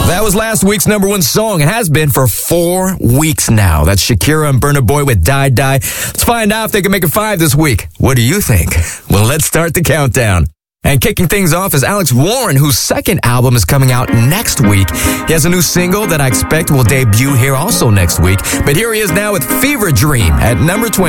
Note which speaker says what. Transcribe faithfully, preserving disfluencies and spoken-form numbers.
Speaker 1: That was last week's number one song. It has been for four weeks now. That's Shakira and Burna Boy with Die Die. Let's find out if they can make it five this week. What do you think? Well, let's start the countdown. And kicking things off is Alex Warren, whose second album is coming out next week. He has a new single that I expect will debut here also next week. But here he is now with Fever Dream at number twenty.